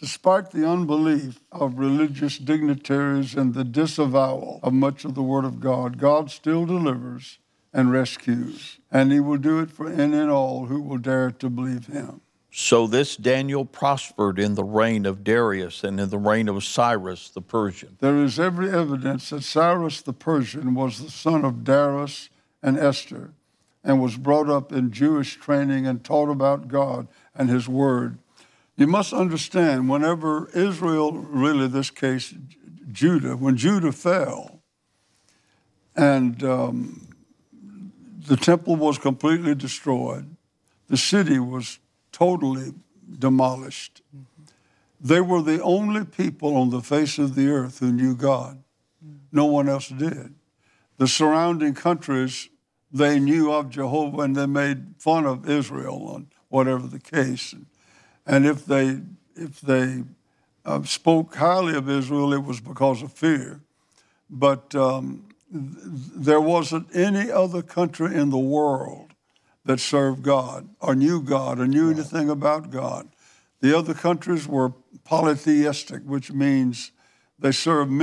Despite the unbelief of religious dignitaries and the disavowal of much of the Word of God, God still delivers and rescues, and He will do it for any and all who will dare to believe Him. So this Daniel prospered in the reign of Darius and in the reign of Cyrus the Persian. There is every evidence that Cyrus the Persian was the son of Darius and Esther, and was brought up in Jewish training and taught about God and His Word. You must understand, whenever Israel, really this case, Judah, when Judah fell and the temple was completely destroyed, the city was totally demolished. They were the only people on the face of the earth who knew God. No one else did. The surrounding countries, they knew of Jehovah and they made fun of Israel on whatever the case. And if they spoke highly of Israel, it was because of fear. But there wasn't any other country in the world that served God or knew anything about God. The other countries were polytheistic, which means they served